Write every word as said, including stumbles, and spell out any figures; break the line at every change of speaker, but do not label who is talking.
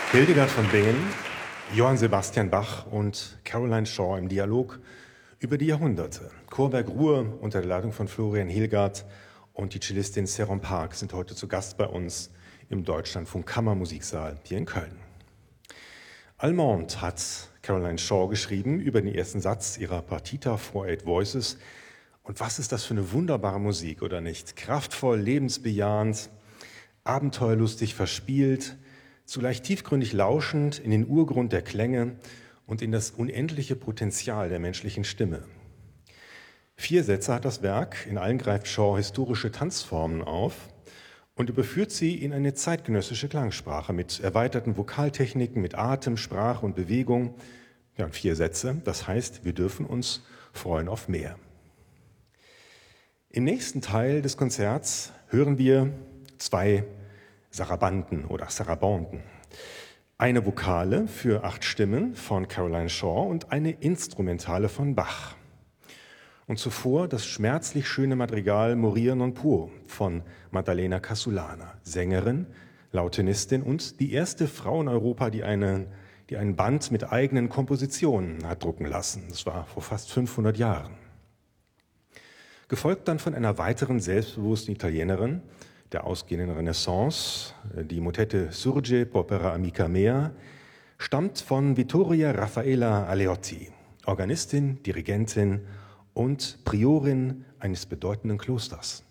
Hildegard von Bingen, Johann Sebastian Bach und Caroline Shaw im Dialog über die Jahrhunderte. Chorwerk Ruhr unter der Leitung von Florian Hillgard und die Cellistin Seron Park sind heute zu Gast bei uns im Deutschlandfunk Kammermusiksaal hier in Köln. Allemande hat Caroline Shaw geschrieben über den ersten Satz ihrer Partita for Eight Voices. Und was ist das für eine wunderbare Musik, oder nicht? Kraftvoll, lebensbejahend, abenteuerlustig verspielt, zugleich tiefgründig lauschend in den Urgrund der Klänge und in das unendliche Potenzial der menschlichen Stimme. Vier Sätze hat das Werk, in allen greift Shaw historische Tanzformen auf und überführt sie in eine zeitgenössische Klangsprache mit erweiterten Vokaltechniken, mit Atem, Sprache und Bewegung. Ja, und vier Sätze, das heißt, wir dürfen uns freuen auf mehr. Im nächsten Teil des Konzerts hören wir zwei Sarabanten oder Sarabanden. Eine Vokale für acht Stimmen von Caroline Shaw und eine Instrumentale von Bach. Und zuvor das schmerzlich schöne Madrigal Morir non può von Maddalena Casulana, Sängerin, Lautenistin und die erste Frau in Europa, die, eine, die ein Band mit eigenen Kompositionen hat drucken lassen. Das war vor fast fünfhundert Jahren. Gefolgt dann von einer weiteren selbstbewussten Italienerin, der ausgehenden Renaissance. Die Motette Surge Popera Amica Mea stammt von Vittoria Raffaella Aleotti, Organistin, Dirigentin und Priorin eines bedeutenden Klosters.